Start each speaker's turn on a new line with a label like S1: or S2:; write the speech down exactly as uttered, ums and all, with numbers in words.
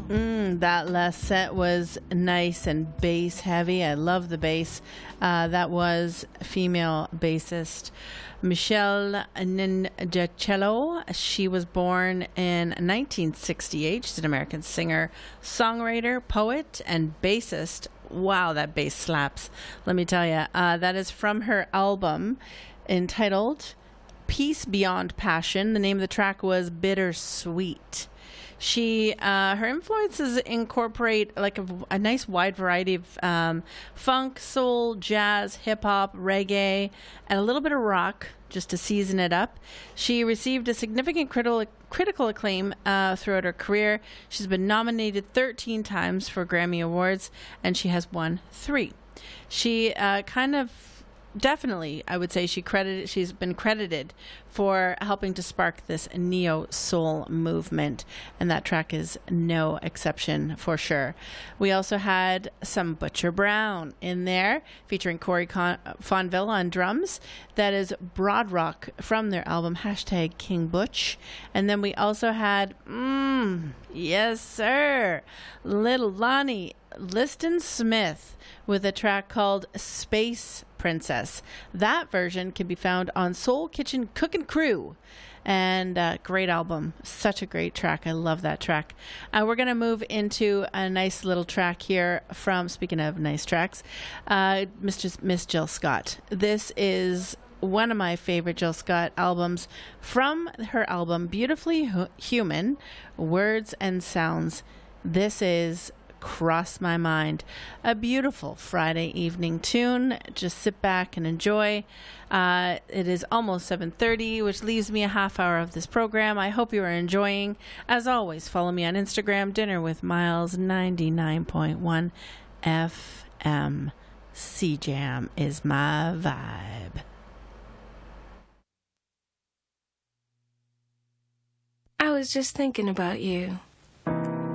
S1: Mm, that last set was nice and bass heavy. I love the bass. Uh, that was female bassist Michelle Ninjacello. She was born in nineteen sixty-eight. She's an American singer, songwriter, poet, and bassist. Wow, that bass slaps. Let me tell you. Uh, that is from her album entitled Peace Beyond Passion. The name of the track was Bittersweet. She, uh, her influences incorporate like a, a nice wide variety of um, funk, soul, jazz, hip hop, reggae, and a little bit of rock just to season it up. She received a significant critical critical acclaim uh, throughout her career. She's been nominated thirteen times for Grammy Awards, and she has won three. She uh, kind of Definitely, I would say she credited. She's been credited for helping to spark this neo soul movement, and that track is no exception for sure. We also had some Butcher Brown in there, featuring Corey Con- Fonville on drums. That is Broad Rock from their album hashtag King Butch, and then we also had, mm, yes sir, Little Lonnie Liston Smith with a track called Space Princess. That version can be found on Soul Kitchen Cookin' Crew. And uh, great album. Such a great track. I love that track. Uh, we're going to move into a nice little track here from, speaking of nice tracks, uh, Mistress Miss Jill Scott. This is one of my favorite Jill Scott albums from her album Beautifully Hu- Human, Words and Sounds. This is Cross My Mind, a beautiful Friday evening tune. Just sit back and enjoy. Uh, it is almost seven thirty, which leaves me a half hour of this program. I hope you are enjoying. As always, follow me on Instagram, Dinner with Miles ninety-nine point one F M. C-Jam is my vibe.
S2: I was just thinking about you.